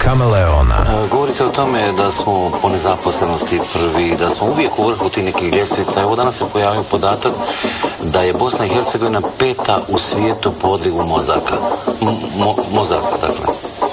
Kameleona. Govorite o tome da smo po nezaposlenosti prvi, da smo uvijek u vrhu tih nekih ljestvica. Evo danas se pojavio podatak da je Bosna i Hercegovina 5. u svijetu po odlivu mozaka. Mozaka, dakle.